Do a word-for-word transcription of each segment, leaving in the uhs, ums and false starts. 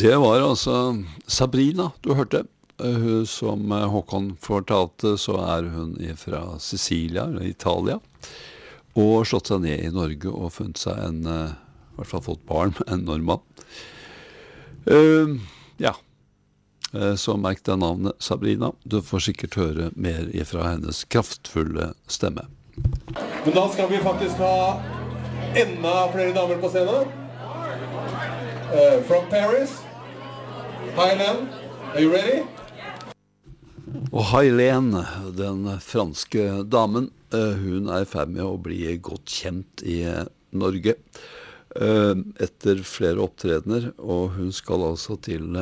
Det var altså Sabrina du hørte. Hun, som Håkon fortalte, så er hun fra Sicilia, eller Italia, og slått seg ned i Norge og funnet seg en, i hvert fall fått barn med en nordmann. Uh, ja, uh, så merk deg navnet Sabrina. Du får sikkert høre mer ifra hennes kraftfulle stemme. Men da skal vi faktisk ha enda flere damer på scenen. Uh, from Paris, Highland, are you ready? Og Hailene, den franske damen, hun er i ferd med å bli godt kjent i Norge etter flere opptredener, og hun skal altså til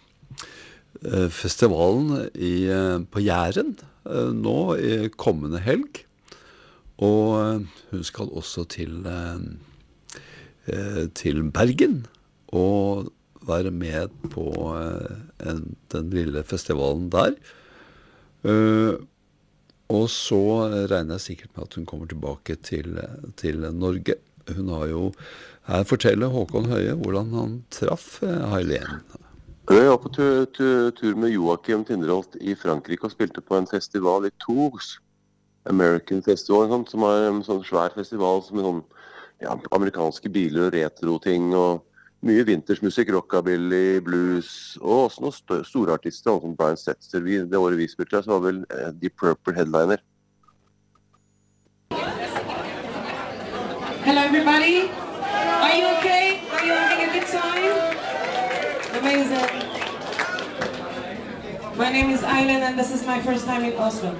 festivalen i, på Jæren nå i kommende helg, og hun skal også til, til Bergen og være med på en, den lille festivalen der. Uh, og så regner jeg sikkert med at hun kommer tilbake til, til Norge. Hun har jo, her forteller Håkon Høie hvordan han traff Hailene. Jeg var på tur, tur, tur med Joachim Tinderholt i Frankrike og spilte på en festival i Tours, American Festival, sånn, som er en sånn svær festival som er sånn, ja, amerikanske biler og retro-ting og mye vintersmusikk, rockabilly, blues, og også noen st- store artister, som Brian Setzer. Vi, det året vi spilte, så var vel uh, Deep Purple headliner. Hello everybody, are you okay? Are you having a good time? Amazing. My name is Eileen and this is my first time in Oslo.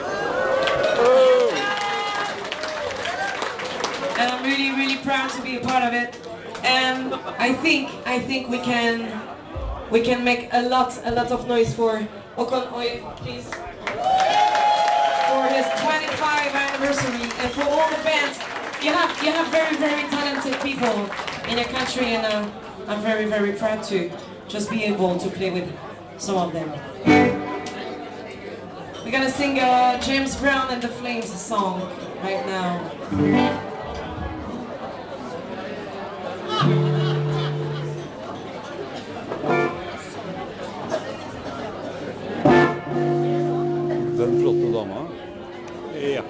And I'm really, really proud to be a part of it. And I think I think we can we can make a lot a lot of noise for Håkon Høie, please, for his twenty-five anniversary and for all the bands. You have you have very very talented people in your country, and uh, I'm very very proud to just be able to play with some of them. We're gonna sing uh, James Brown and the Flames song right now. Den flotte dama. Ja.